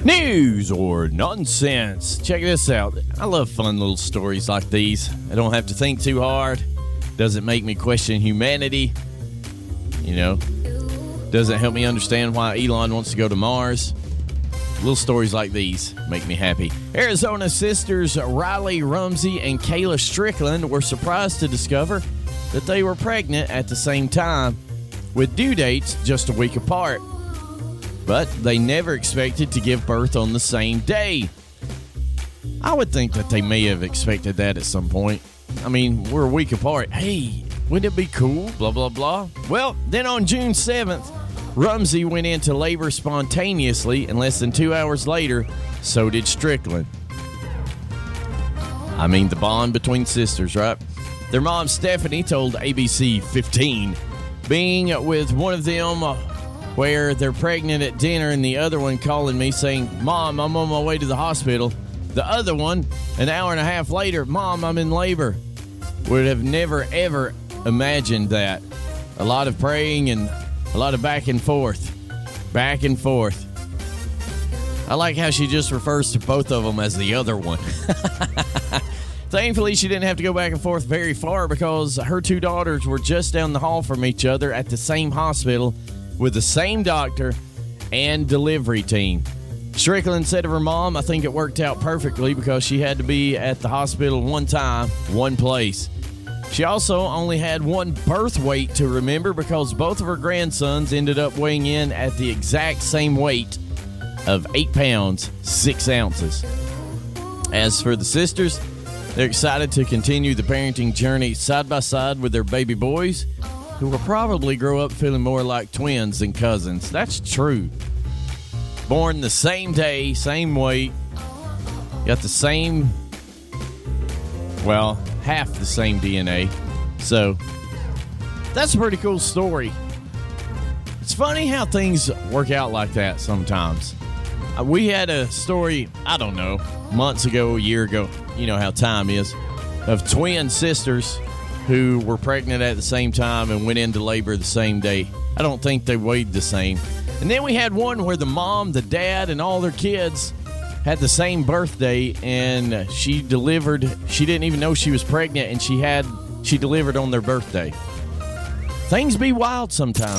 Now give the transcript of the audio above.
News or nonsense. Check this out. I love fun little stories like these. I don't have to think too hard. Doesn't make me question humanity. Doesn't help me understand why Elon wants to go to Mars. Little stories like these make me happy. Arizona sisters Riley Rumsey and Kayla Strickland were surprised to discover that they were pregnant at the same time, with due dates just a week apart. But they never expected to give birth on the same day. I would think that they may have expected that at some point. I mean, we're a week apart. Hey, wouldn't it be cool? Blah, blah, blah. Well, then on June 7th, Rumsey went into labor spontaneously, and less than 2 hours later, so did Strickland. I mean, the bond between sisters, right? Their mom, Stephanie, told ABC 15, being with one of them where they're pregnant at dinner and the other one calling me saying, "Mom, I'm on my way to the hospital." The other one, an hour and a half later, "Mom, I'm in labor." Would have never, ever imagined that. A lot of praying and a lot of back and forth. Back and forth. I like how she just refers to both of them as the other one. Thankfully, she didn't have to go back and forth very far because her two daughters were just down the hall from each other at the same hospital with the same doctor and delivery team. Strickland said of her mom, "I think it worked out perfectly because she had to be at the hospital one time, one place." She also only had one birth weight to remember because both of her grandsons ended up weighing in at the exact same weight of 8 pounds, 6 ounces. As for the sisters, they're excited to continue the parenting journey side by side with their baby boys, who will probably grow up feeling more like twins than cousins. That's true. Born the same day, same weight, got the same, half the same DNA. So, that's a pretty cool story. It's funny how things work out like that sometimes. We had a story, I don't know, months ago, a year ago, you know how time is, of twin sisters who were pregnant at the same time and went into labor the same day. I don't think they weighed the same. And then we had one where the mom, the dad, and all their kids had the same birthday, and she delivered. She didn't even know she was pregnant, and she delivered on their birthday. Things be wild sometimes.